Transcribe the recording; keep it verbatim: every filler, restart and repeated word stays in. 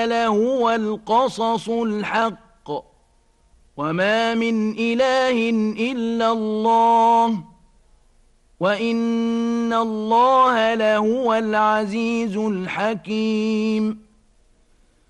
لهو القصص الحق وما من إله إلا الله وإن الله لهو العزيز الحكيم